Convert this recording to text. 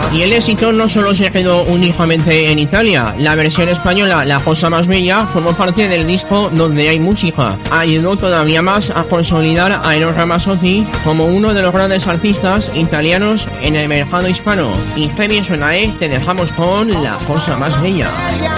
Y el éxito no solo se quedó únicamente en Italia. La versión española, La Cosa Más Bella, formó parte del disco Donde Hay Música. Ayudó todavía más a consolidar a Eros Ramazzotti como uno de los grandes artistas italianos en el mercado hispano. Y qué bien suena, Te dejamos con La Cosa Más Bella.